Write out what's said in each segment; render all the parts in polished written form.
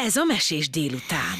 Ez a Mesés délután.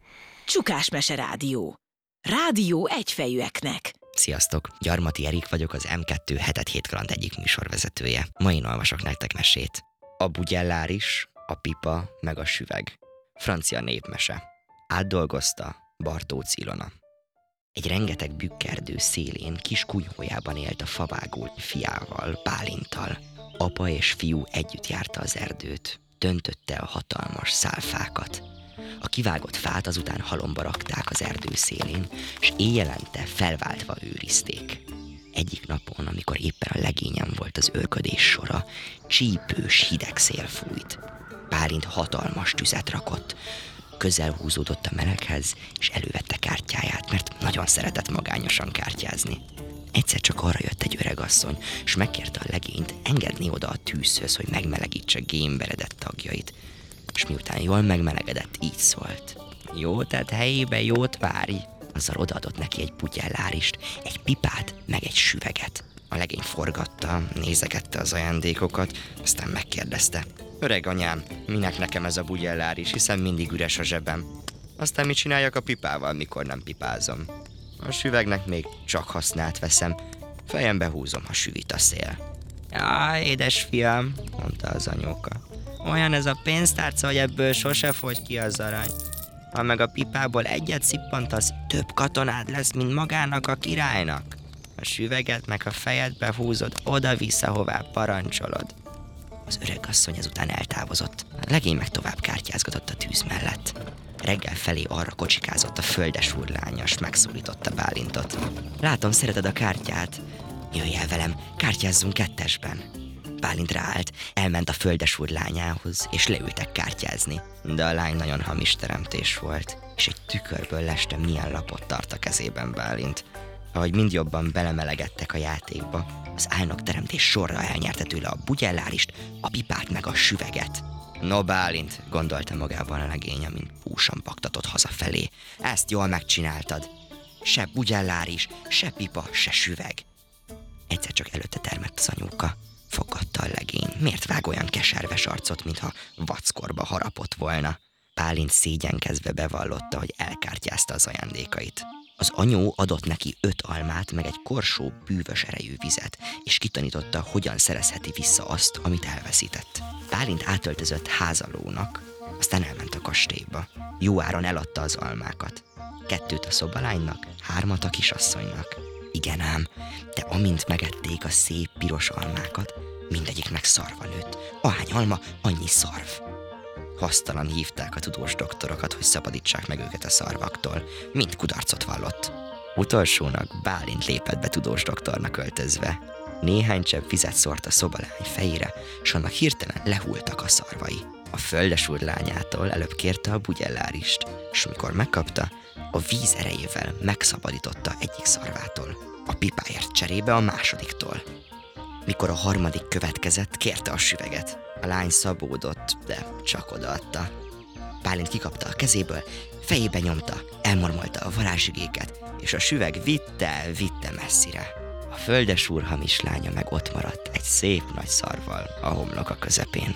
Csukás Mese Rádió. Rádió egyfejűeknek. Sziasztok! Gyarmati Erik vagyok, az M2 hetet hétkaland egyik műsorvezetője. Ma én olvasok nektek mesét. A Bugyelláris, a pipa meg a süveg. Francia népmese. Átdolgozta Bartóczy Ilona. Egy rengeteg bükkerdő szélén kis kunyhójában élt a favágó fiával, Bálinttal. Apa és fiú együtt járta az erdőt. Döntötte a hatalmas szálfákat. A kivágott fát azután halomba rakták az erdő szélén, és éjjelente felváltva őrizték. Egyik napon, amikor éppen a legényen volt az őrködés sora, csípős hideg szél fújt. Bálint hatalmas tüzet rakott, közel húzódott a meleghez, és elővette kártyáját, mert nagyon szeretett magányosan kártyázni. Egyszer csak arra jött egy öregasszony, és megkérte a legényt engedni oda a tűzhöz, hogy megmelegítse gémberedett tagjait. És miután jól megmelegedett, így szólt: jó, tehát helyébe jót várj. Azzal odaadott neki egy bugyellárist, egy pipát, meg egy süveget. A legény forgatta, nézegette az ajándékokat, aztán megkérdezte: öreg anyám, minek nekem ez a bugyelláris, hiszen mindig üres a zsebem. Aztán mit csináljak a pipával, mikor nem pipázom? A süvegnek még csak hasznát veszem, fejembe húzom, ha süvít a szél. Jaj, édes fiam, mondta az anyóka. Olyan ez a pénztárca, hogy ebből sose fogy ki az arany. Ha meg a pipából egyet szippantasz, több katonád lesz, mint magának a királynak. A süveget meg a fejedbe húzod oda-vissza, hová parancsolod. Az öregasszony ezután eltávozott. A legény meg tovább kártyázgatott a tűz mellett. Reggel felé arra kocsikázott a földes úrlánya, s megszólította Bálintot. Látom, szereted a kártyát. Jöjj el velem, kártyázzunk kettesben. Bálint ráállt, elment a földes úr lányához, és leültek kártyázni. De a lány nagyon hamis teremtés volt, és egy tükörből leste milyen lapot tart a kezében Bálint. Ahogy mind jobban belemelegedtek a játékba, az álnok teremtés sorra elnyerte tőle a bugyellárist, a pipát meg a süveget. No, Bálint, gondolta magában a legény, amint húsan baktatott hazafelé. Ezt jól megcsináltad. Se bugyelláris, se pipa, se süveg. Egyszer csak előtte termett az anyóka. Fogadta a legény. Miért vág olyan keserves arcot, mintha vackorba harapott volna? Bálint szégyenkezve bevallotta, hogy elkártyázta az ajándékait. Az anyó adott neki 5 almát, meg egy korsó bűvös erejű vizet, és kitanította, hogyan szerezheti vissza azt, amit elveszített. Bálint átöltözött házalónak, aztán elment a kastélyba. Jó áron eladta az almákat. 2 a szobalánynak, 3 a kisasszonynak. Igen ám, de amint megették a szép piros almákat, mindegyiknek szarva nőtt. Ahány alma, annyi szarv. Hasztalan hívták a tudós doktorokat, hogy szabadítsák meg őket a szarvaktól. Mind kudarcot vallott. Utolsónak Bálint lépett be tudós doktornak öltözve. Néhány csepp vizet szórt a szobalány fejére, s annak hirtelen lehultak a szarvai. A földes úr lányától előbb kérte a bugyellárist, s mikor megkapta, a víz erejével megszabadította egyik szarvától, a pipáért cserébe a másodiktól. Mikor a harmadik következett, kérte a süveget. A lány szabódott, de csak odaadta. Bálint kikapta a kezéből, fejébe nyomta, elmormolta a varázsigéket, és a süveg vitte messzire. A földes úr hamis lánya meg ott maradt egy szép nagy szarvval a homloka közepén.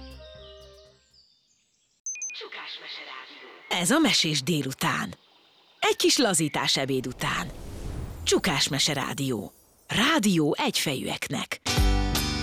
Csukás Mese Rádió. Ez a Mesés délután. Egy kis lazítás ebéd után. Csukás Mese Rádió. Rádió egyfejűeknek.